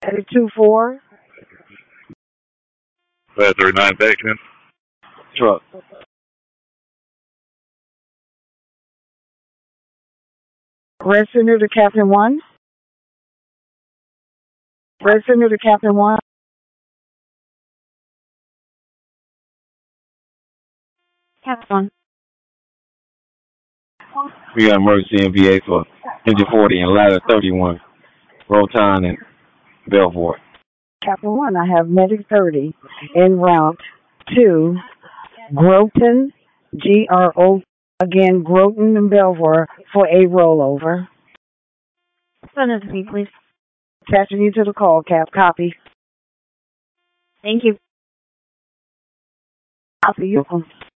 2-4. Flat 39 Beckman. Truck. Resident to Captain 1. Resident to Captain 1. Captain 1. We got emergency NVA for engine 40 and ladder 31. Rotan and Belvoir. Captain 1, I have medic 30 en route to Groton, GRO, again, Groton and Belvoir for a rollover. Send it to me, please. Attaching you to the call, Cap. Copy. Thank you. Copy you.